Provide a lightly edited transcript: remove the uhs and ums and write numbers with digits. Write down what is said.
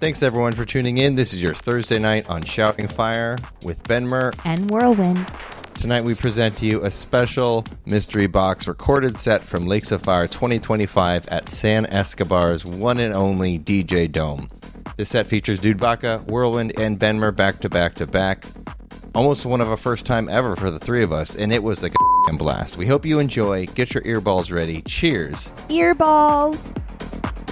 Thanks, everyone, for tuning in. This is your Thursday night on Shouting Fire with Benmer and Whirlwind. Tonight we present to you a special mystery box recorded set from Lakes of Fire 2025 at San Escobar's one and only DJ Dome. This set features Dude Baka, Whirlwind, and Benmer back to back to back. Almost one of a first time ever for the three of us, and it was like a blast. We hope you enjoy. Get your earballs ready. Cheers. Earballs.